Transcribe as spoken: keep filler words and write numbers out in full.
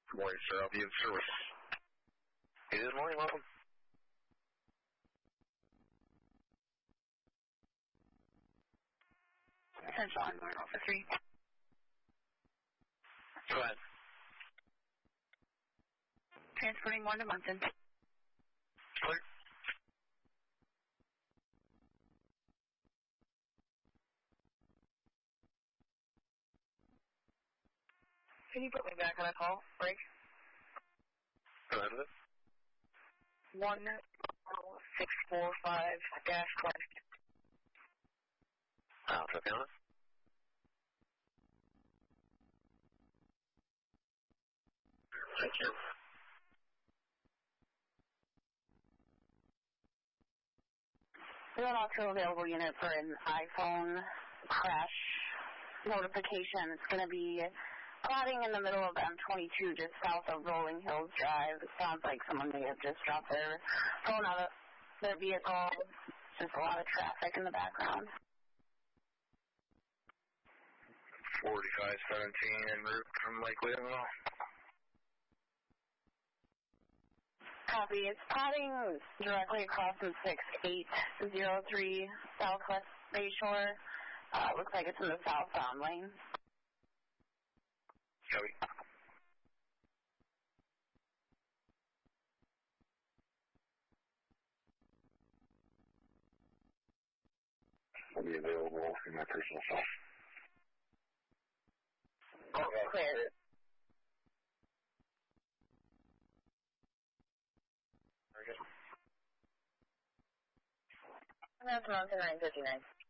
Good morning, sir. I'll be in service. Good morning, welcome. Central on North Alpha three. Go ahead. Transporting one to Munson. Clear. Can you put me back on a call? Break. Go ahead with it. One six four five dash one. I'll check on it. Thank you. We have an also available unit for an iPhone crash notification. It's going to be plotting in the middle of M twenty-two, just south of Rolling Hills Drive. It sounds like someone may have just dropped their phone out of their vehicle. Just a lot of traffic in the background. forty-five seventeen en route from Lake Louisville. Copy. It's plotting directly across from six eight zero three Southwest Bayshore. Uh, looks like it's in the southbound lane. Copy. Will be available in my personal cell. Oh, clear. Very good. That's Mountain nine fifty-nine.